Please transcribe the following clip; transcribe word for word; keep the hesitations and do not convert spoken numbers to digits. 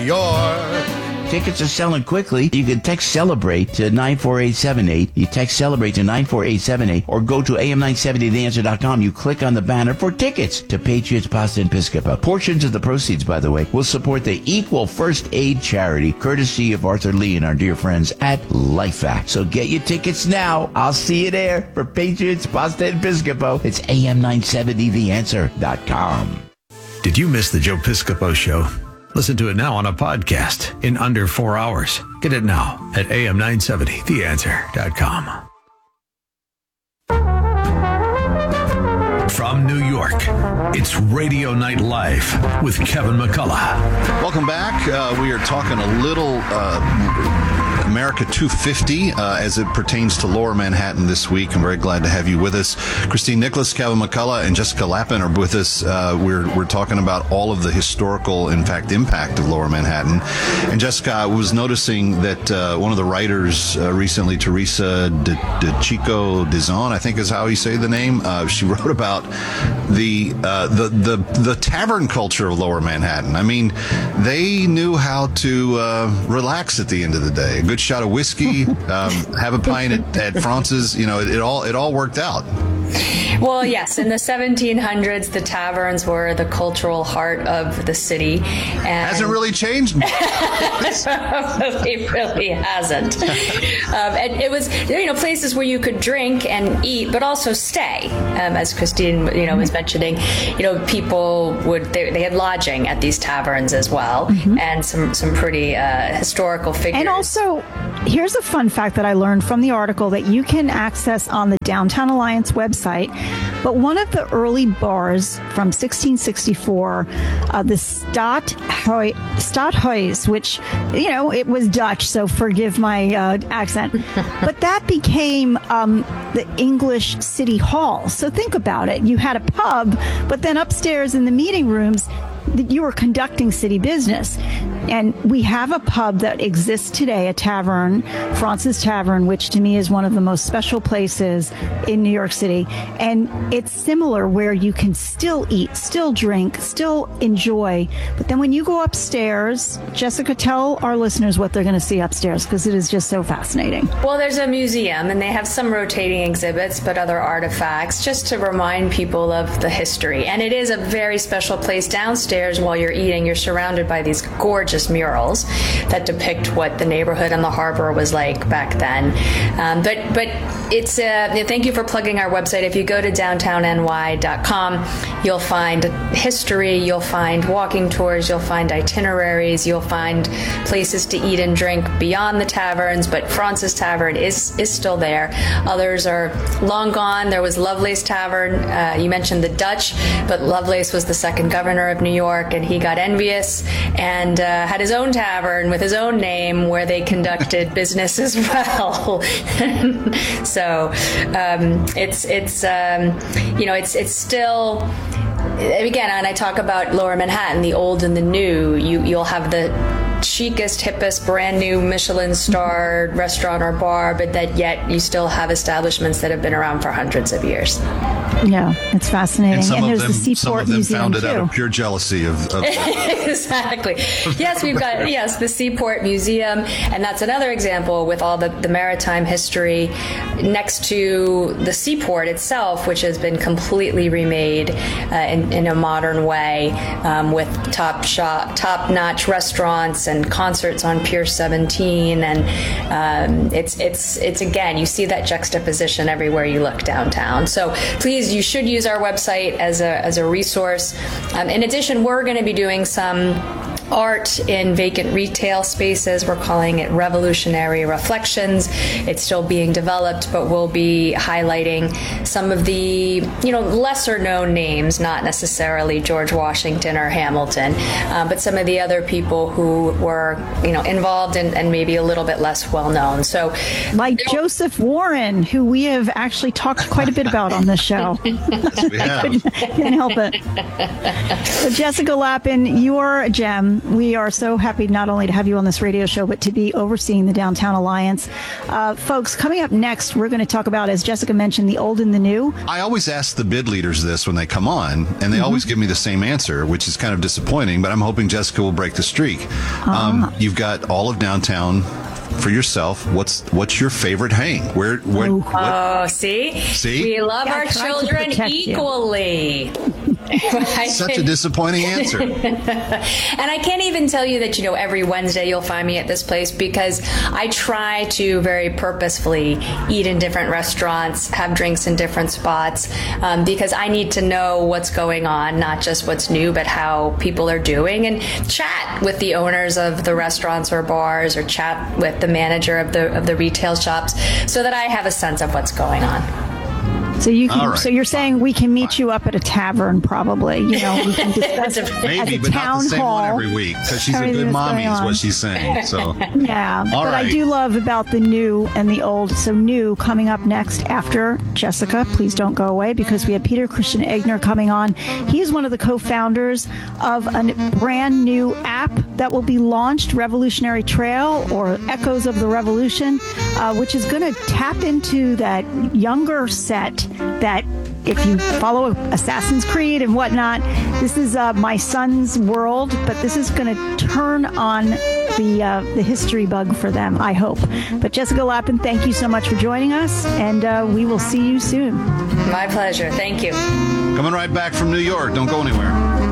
York. Tickets are selling quickly. You can text CELEBRATE to nine four eight seven eight. You text CELEBRATE to nine four eight seven eight or go to A M nine seventy the answer dot com. You click on the banner for tickets to Patriots Pasta and Piscopo. Portions of the proceeds, by the way, will support the Equal First Aid charity, courtesy of Arthur Lee and our dear friends at LifeAct. So get your tickets now. I'll see you there for Patriots Pasta and Piscopo. It's A M nine seventy the answer dot com. Did you miss the Joe Piscopo Show? Listen to it now on a podcast in under four hours. Get it now at A M nine seventy the answer dot com. From New York, it's Radio Night Live with Kevin McCullough. Welcome back. Uh, we are talking a little uh, America two fifty uh, as it pertains to Lower Manhattan this week. I'm very glad to have you with us. Christine Nicholas, Kevin McCullough, and Jessica Lappin are with us. Uh, we're we're talking about all of the historical, in fact, impact of Lower Manhattan. And Jessica, I was noticing that uh, one of the writers uh, recently, Teresa De, De Chico Dizon, I think is how you say the name, uh, she wrote about the uh, the the the tavern culture of Lower Manhattan. I mean, they knew how to uh, relax at the end of the day. A good shot of whiskey, um, have a pint at, at France's. You know, it, it all it all worked out. Well, yes, in the seventeen hundreds, the taverns were the cultural heart of the city. And hasn't really changed. It really hasn't. Um, and it was, you know, places where you could drink and eat, but also stay. Um, as Christine, you know, was mentioning, you know, people would they, they had lodging at these taverns as well, mm-hmm. and some some pretty uh, historical figures. And also, here's a fun fact that I learned from the article that you can access on the Downtown Alliance website. But one of the early bars from sixteen sixty-four, uh, the Stadhuis, Stadhuis, which, you know, it was Dutch, so forgive my uh, accent. But that became um, the English City Hall. So think about it. You had a pub, but then upstairs in the meeting rooms, you were conducting city business. And we have a pub that exists today, a tavern, France's Tavern, which to me is one of the most special places in New York City. And it's similar where you can still eat, still drink, still enjoy. But then when you go upstairs, Jessica, tell our listeners what they're going to see upstairs, because it is just so fascinating. Well, there's a museum, and they have some rotating exhibits, but other artifacts, just to remind people of the history. And it is a very special place downstairs. While you're eating, you're surrounded by these gorgeous murals that depict what the neighborhood and the harbor was like back then. Um, but but it's uh, thank you for plugging our website. If you go to downtown N Y dot com, you'll find history, you'll find walking tours, you'll find itineraries, you'll find places to eat and drink beyond the taverns. But France's Tavern is is still there. Others are long gone. There was Lovelace Tavern. Uh, you mentioned the Dutch, but Lovelace was the second governor of New York, and he got envious and uh, had his own tavern with his own name where they conducted business as well. So um, it's it's um, you know it's it's still. Again, and I talk about Lower Manhattan, the old and the new. You you'll have the chicest, hippest, brand new Michelin-starred restaurant or bar, but that yet you still have establishments that have been around for hundreds of years. Yeah, it's fascinating. And, some and of there's them, the Seaport some of them Museum found it too. out of pure jealousy of. of Exactly. Yes, we've got yes the Seaport Museum, and that's another example with all the, the maritime history next to the seaport itself, which has been completely remade uh, in, in a modern way um, with top shop, top-notch restaurants and concerts on Pier seventeen, and um, it's it's it's again you see that juxtaposition everywhere you look downtown. So please, you should use our website as a as a resource. Um, in addition, we're going to be doing some art in vacant retail spaces. We're calling it Revolutionary Reflections. It's still being developed, but we'll be highlighting some of the, you know, lesser known names, not necessarily George Washington or Hamilton, uh, but some of the other people who were, you know, involved and, and maybe a little bit less well known. So, like Joseph Warren, who we have actually talked quite a bit about on this show. Yes, we have. Can't help it. So Jessica Lappin, you're a gem. We are so happy not only to have you on this radio show, but to be overseeing the Downtown Alliance. Uh, folks, coming up next, we're going to talk about, as Jessica mentioned, the old and the new. I always ask the bid leaders this when they come on, and they mm-hmm. always give me the same answer, which is kind of disappointing, but I'm hoping Jessica will break the streak. Uh-huh. Um, you've got all of downtown for yourself. What's what's your favorite hang? Where? What, oh, what? see, see, we love yeah, our children equally. Such a disappointing answer. And I can't even tell you that, you know, every Wednesday you'll find me at this place, because I try to very purposefully eat in different restaurants, have drinks in different spots, um, because I need to know what's going on, not just what's new, but how people are doing, and chat with the owners of the restaurants or bars, or chat with the manager of the of the retail shops, so that I have a sense of what's going on. So you can, right. so you're saying we can meet you up at a tavern, probably. You know, we can discuss maybe, but not the same hall. one every week, because she's a good mommy, is what she's saying. So yeah, all but right. I do love about the new and the old. So new coming up next after Jessica. Please don't go away, because we have Peter Christian Egner coming on. He is one of the co-founders of a brand new app that will be launched, Revolutionary Trail, or Echoes of the Revolution, uh, which is going to tap into that younger set that, if you follow Assassin's Creed and whatnot, this is uh, my son's world, but this is going to turn on the uh, the history bug for them, I hope. But Jessica Lappin, thank you so much for joining us, and uh, we will see you soon. My pleasure. Thank you. Coming right back from New York. Don't go anywhere.